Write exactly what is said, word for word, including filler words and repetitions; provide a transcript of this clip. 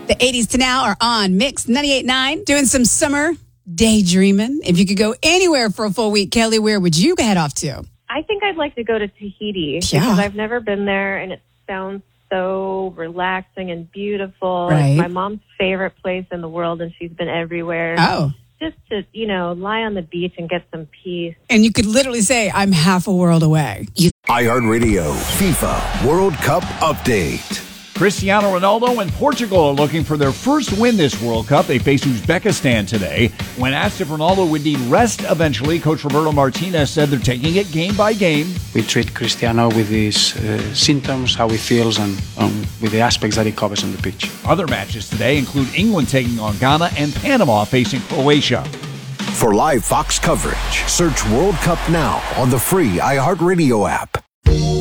The eighties to now are on Mix ninety-eight point nine, doing some summer daydreaming. If you could go anywhere for a full week, Kelly, where would you head off to? I think I'd like to go to Tahiti Yeah. because I've never been there, and it sounds so relaxing and beautiful. Right. It's my mom's favorite place in the world, and she's been everywhere. Oh. Just to, you know, lie on the beach and get some peace. And you could literally say, I'm half a world away. iHeartRadio FIFA World Cup Update. Cristiano Ronaldo and Portugal are looking for their first win this World Cup. They face Uzbekistan today. When asked if Ronaldo would need rest eventually, Coach Roberto Martinez said they're taking it game by game. We treat Cristiano with his uh, symptoms, how he feels, and um, with the aspects that he covers on the pitch. Other matches today include England taking on Ghana and Panama facing Croatia. For live Fox coverage, search World Cup Now on the free iHeartRadio app.